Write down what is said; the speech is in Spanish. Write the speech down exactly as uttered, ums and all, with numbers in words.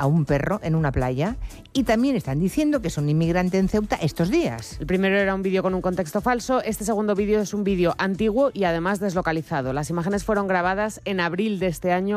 a un perro en una playa y también están diciendo que es un inmigrante en Ceuta estos días. El primero era un vídeo con un contexto falso, este segundo vídeo es un vídeo antiguo y además deslocalizado. Las imágenes fueron grabadas en abril de este año